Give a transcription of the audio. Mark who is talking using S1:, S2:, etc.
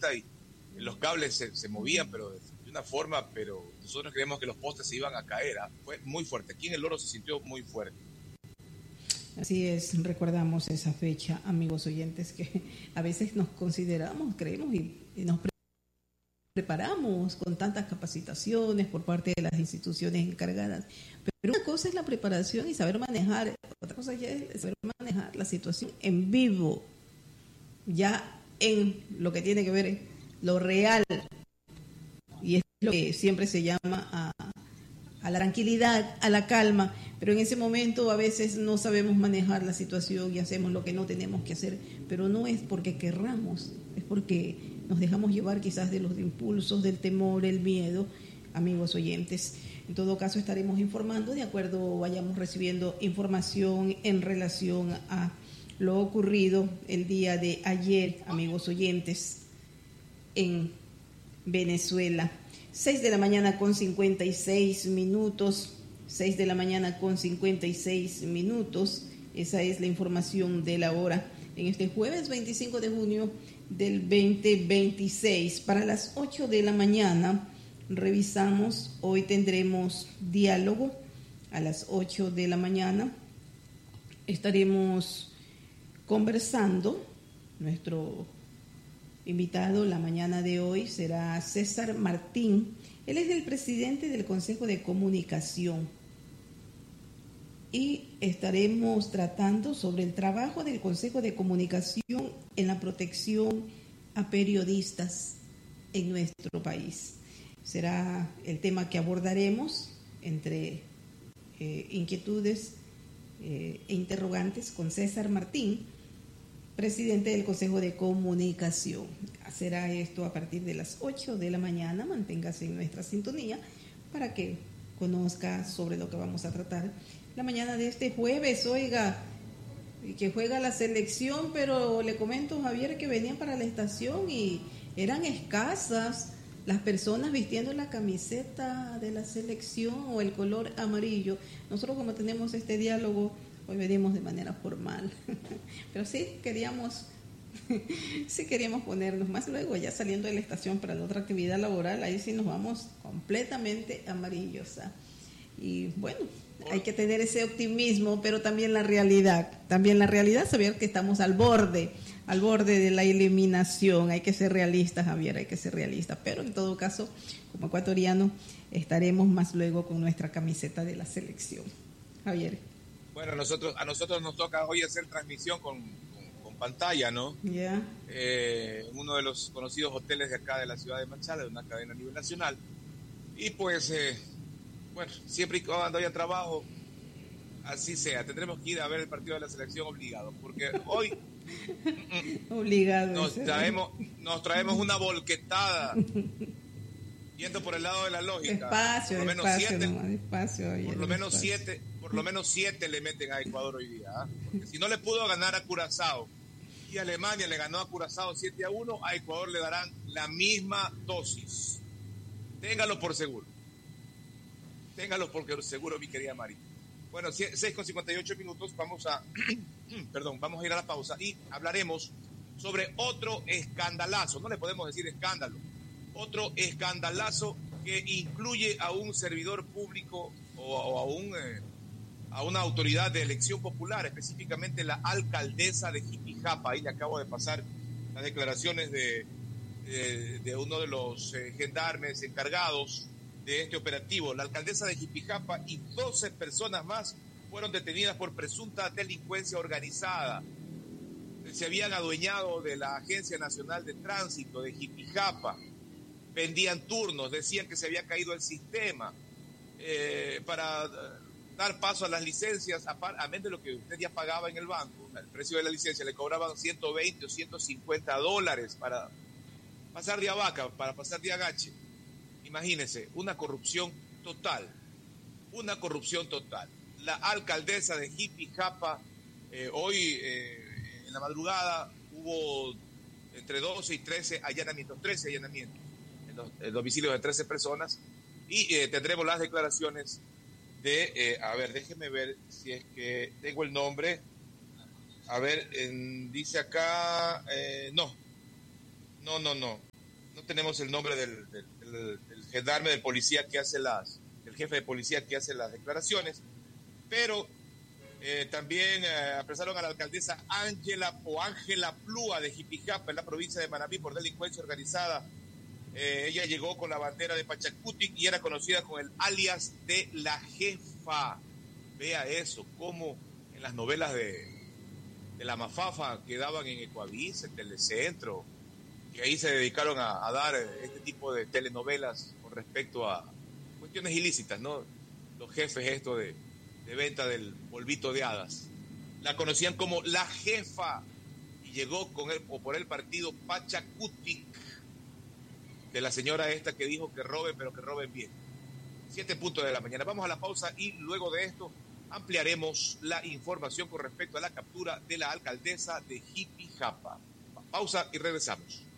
S1: vuelta y los cables se movían, pero de una forma, pero nosotros creemos que los postes se iban a caer. Fue muy fuerte. Aquí en El Oro se sintió muy fuerte.
S2: Así es, recordamos esa fecha, amigos oyentes, que a veces nos consideramos, creemos y nos preparamos con tantas capacitaciones por parte de las instituciones encargadas. Pero una cosa es la preparación y saber manejar, otra cosa ya es saber manejar la situación en vivo, ya en lo que tiene que ver lo real. Y es lo que siempre se llama a la tranquilidad, a la calma, pero en ese momento a veces no sabemos manejar la situación y hacemos lo que no tenemos que hacer, pero no es porque querramos, es porque nos dejamos llevar quizás de los impulsos, del temor, el miedo, amigos oyentes. En todo caso estaremos informando de acuerdo vayamos recibiendo información en relación a lo ocurrido el día de ayer, amigos oyentes, en Venezuela. 6 de la mañana con 56 minutos, 6 de la mañana con 56 minutos, esa es la información de la hora en este jueves 25 de junio del 2026. Para las 8 de la mañana revisamos, hoy tendremos diálogo a las 8 de la mañana, estaremos conversando, nuestro invitado la mañana de hoy será César Martín. Él es el presidente del Consejo de Comunicación y estaremos tratando sobre el trabajo del Consejo de Comunicación en la protección a periodistas en nuestro país. Será el tema que abordaremos entre inquietudes e interrogantes con César Martín, presidente del Consejo de Comunicación. Será esto a partir de las 8 de la mañana. Manténgase en nuestra sintonía para que conozca sobre lo que vamos a tratar la mañana de este jueves. Oiga, que juega la selección, pero le comento, Javier, que venían para la estación y eran escasas las personas vistiendo la camiseta de la selección o el color amarillo. Nosotros, como tenemos este diálogo, hoy venimos de manera formal, pero sí queríamos ponernos más luego, ya saliendo de la estación para la otra actividad laboral, ahí sí nos vamos completamente amarillos. Y bueno, hay que tener ese optimismo, pero también la realidad, saber que estamos al borde de la eliminación. Hay que ser realistas, Javier, hay que ser realistas, pero en todo caso, como ecuatoriano, estaremos más luego con nuestra camiseta de la selección. Javier.
S1: Bueno, a nosotros nos toca hoy hacer transmisión con pantalla, ¿no?
S2: Ya.
S1: En uno de los conocidos hoteles de acá de la ciudad de Machala, de una cadena a nivel nacional. Y pues, bueno, siempre y cuando haya trabajo, así sea. Tendremos que ir a ver el partido de la selección obligado, porque hoy
S2: obligado
S1: nos traemos una volquetada yendo por el lado de la lógica.
S2: Despacio,
S1: por lo menos siete le meten a Ecuador hoy día, ¿eh? Porque si no le pudo ganar a Curazao y Alemania le ganó a Curazao 7-1, a Ecuador le darán la misma dosis. Téngalo por seguro, mi querida Mari. Bueno, 6:58 minutos, vamos a ir a la pausa y hablaremos sobre otro escandalazo. No le podemos decir escándalo, otro escandalazo que incluye a un servidor público o a una autoridad de elección popular, específicamente la alcaldesa de Jipijapa. Ahí le acabo de pasar las declaraciones de uno de los gendarmes encargados de este operativo. La alcaldesa de Jipijapa y 12 personas más fueron detenidas por presunta delincuencia organizada. Se habían adueñado de la Agencia Nacional de Tránsito de Jipijapa, vendían turnos, decían que se había caído el sistema para dar paso a las licencias, amén de lo que usted ya pagaba en el banco. El precio de la licencia le cobraban $120 o $150 para pasar de Abaca, para pasar de Agache. Imagínense, una corrupción total. La alcaldesa de Jipijapa, hoy en la madrugada hubo entre 12 y 13 allanamientos, en los domicilios de 13 personas, y tendremos las declaraciones de, a ver, déjeme ver si es que tengo el nombre. A ver, dice acá, no, no tenemos el nombre del gendarme, del policía que hace el jefe de policía que hace las declaraciones, pero también apresaron a la alcaldesa Ángela Plúa de Jipijapa, en la provincia de Manabí, por delincuencia organizada. Ella llegó con la bandera de Pachacutic y era conocida con el alias de la jefa. Vea eso, como en las novelas de la Mafafa que daban en Ecuavisa, en Telecentro, que ahí se dedicaron a dar este tipo de telenovelas con respecto a cuestiones ilícitas, ¿no? Los jefes esto de venta del polvito de hadas. La conocían como la jefa y llegó con él o por el partido Pachacutic de la señora esta que dijo que roben, pero que roben bien. 7:00 de la mañana. Vamos a la pausa y luego de esto ampliaremos la información con respecto a la captura de la alcaldesa de Jipijapa. Pausa y regresamos.